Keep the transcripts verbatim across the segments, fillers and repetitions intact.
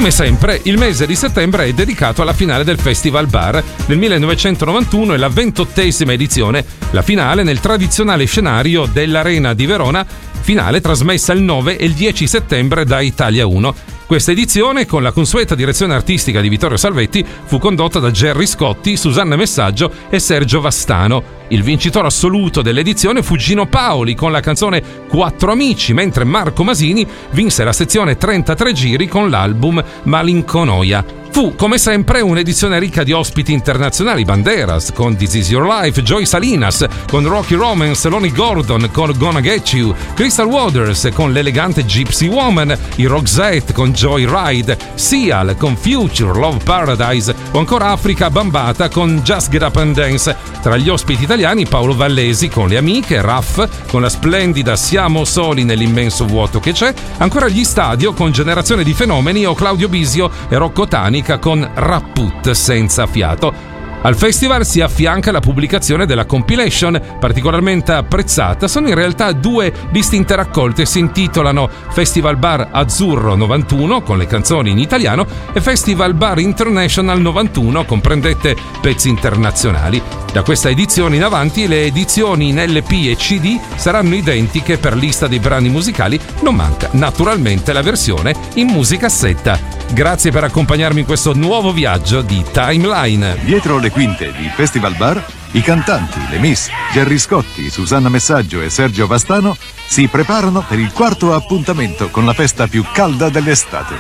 Come sempre, il mese di settembre è dedicato alla finale del Festival Bar. Nel millenovecentonovantuno è la ventottesima edizione, la finale nel tradizionale scenario dell'Arena di Verona, finale trasmessa il nove e il dieci settembre da Italia uno. Questa edizione, con la consueta direzione artistica di Vittorio Salvetti, fu condotta da Gerry Scotti, Susanna Messaggio e Sergio Vastano. Il vincitore assoluto dell'edizione fu Gino Paoli con la canzone Quattro Amici, mentre Marco Masini vinse la sezione trentatré giri con l'album Malinconoia. Fu, come sempre, un'edizione ricca di ospiti internazionali: Banderas con This Is Your Life, Joy Salinas con Rocky Romance, Lonnie Gordon con Gonna Get You, Crystal Waters con l'elegante Gypsy Woman, i Roxette con Joyride, Seal con Future, Love Paradise o ancora Africa Bambata con Just Get Up and Dance. Tra gli ospiti italiani Paolo Vallesi con Le Amiche, Raff con la splendida Siamo soli nell'immenso vuoto che c'è, ancora gli Stadio con Generazione di Fenomeni o Claudio Bisio e Rocco Tani con Rapput senza fiato. Al festival si affianca la pubblicazione della compilation, particolarmente apprezzata. Sono in realtà due distinte raccolte, si intitolano Festival Bar Azzurro novantuno con le canzoni in italiano e Festival Bar International novantuno, comprendete pezzi internazionali. Da questa edizione in avanti le edizioni in L P e C D saranno identiche per lista dei brani musicali, non manca naturalmente la versione in musicassetta. Grazie per accompagnarmi in questo nuovo viaggio di Timeline. Dietro le quinte di Festival Bar, i cantanti, le Miss, Gerry Scotti, Susanna Messaggio e Sergio Vastano si preparano per il quarto appuntamento con la festa più calda dell'estate.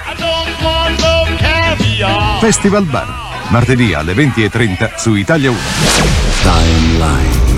Festival Bar, martedì alle venti e trenta su Italia uno. Timeline.